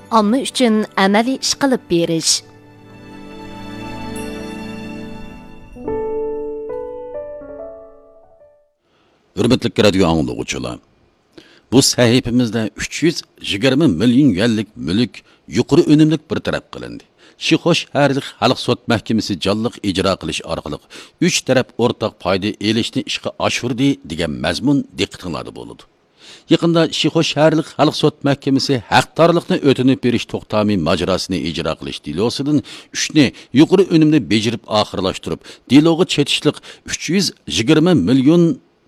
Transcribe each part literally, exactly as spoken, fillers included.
omma uchun amaliy ish qilib berish. Hürmetlik radio anglaguvchilar. Bu sahifamizda uch yuz yigirma million yuanlik mulk yuqori unumlik bir taraf qilindi. Shixosh shaharlik xalq sud mahkamasi jonliq ijro qilish orqali uch taraf o'rtaq foyda elishni ishga oshirdi degan mazmun diqqatingizda bo'ladi. Yaqında Shixosh shaharlik xalq sud mahkamasi haqdorlikni o'tinib berish to'xtami majrosini ijro qilish dilosidan uch ni yuqori unumni bejirib oxirlashtirib, diloga chetishlik uch yuz yigirma million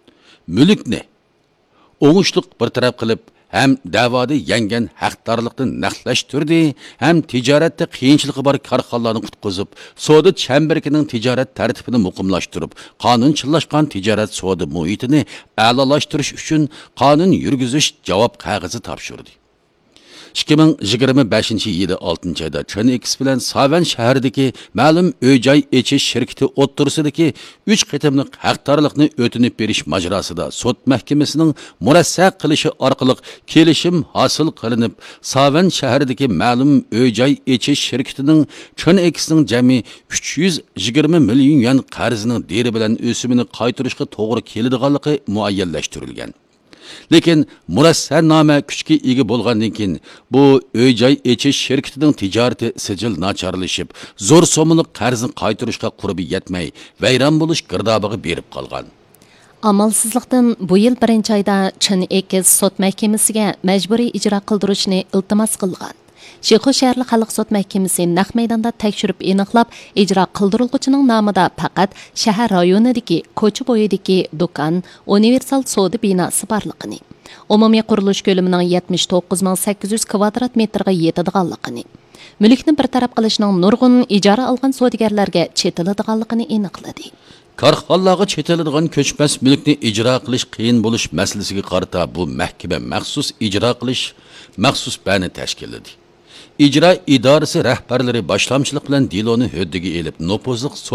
mulkni o'ngishliq bir taraf qilib, hem davoda yangan haqdorlikni naqlashtirdi, hem tijoratda qiyinchiligi bor korxonalarni qutqizib, savdo chambarining tijorat tartibini muqimlashtirib, qonunchillashgan tijorat savdo muhitini a'lolashtirish uchun qonun yurgizish javob qog'ozi topshirdi. ikki ming yigirma beshinchi yili oltinchi oyda Chernix bilan Savan shahridagi ma'lum uy-joy echish shirkati o'ttirsidagi uch qitimliq haqdorlikni o'tinib berish majrosida sud mahkamasining murassaq qilishi orqali kelishim hosil qilinib, Savan shahridagi ma'lum uy-joy echish shirkatining Chernixning jami uch yuz yigirma million yuan qarzining deri bilan o'simini qaytarishga to'g'ri keladiganligi muayyanlashtirilgan. Lekin murassarnoma kuchga ega bo'lgandan keyin bu uy-joy echish shirkatining tijorati sijil nacharlashib, zo'r so'mliq qarzni qaytarishga qurbi yetmay, vayron bo'lish girdobiga berib qolgan. Amalsizlikdan bu yil birinchi oyda Chernix sud mahkamasiga majburiy ijro qildirishni iltimos qilgan. Shixosh shaharlik xalq sud mahkamasi naq maydonda tekshirib aniqlab, ijro qildirilguchining nomida faqat shahar rayonidagi ko'cha bo'yidagi do'kon, universal savdo binosi borligini, umumiy qurilish ko'lamining yetmish to'qqiz ming sakkiz yuz kvadrat metrga yetadiganligini, mulkni bir taraf qilishning nurg'un ijara olgan savdogarlarga chetiladiganligini aniqladi. Korxonalarga chetiladigan ko'chmas mulkni ijro qilish qiyin bo'lish masalasiga qarata bu mahkama maxsus ijro qilish maxsus bani tashkilladi. İcra idorasi rahbarlari boshlamchilik bilan diloni huddiga elib, nopozliq